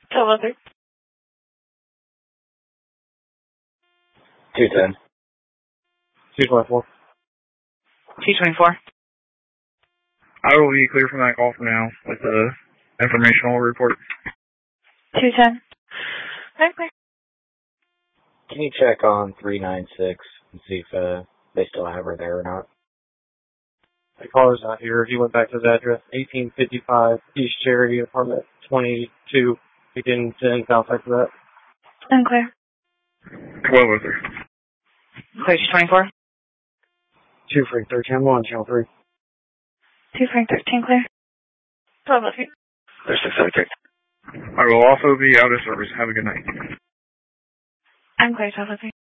Telemetry. 210. 224. 224. I will be clear from that call for now with the informational report. 210. Okay. Can you check on 396 and see if they still have her there or not? The caller's not here. He went back to his address, 1855 East Cherry, apartment 22. He didn't send any contact for that. Unclear. 1203. Clear 224. 2 Frank 13-1, channel 3. 2 Frank 13 clear. 1203. There's 606. I will also be out of service. Have a good night. I'm clear 1203.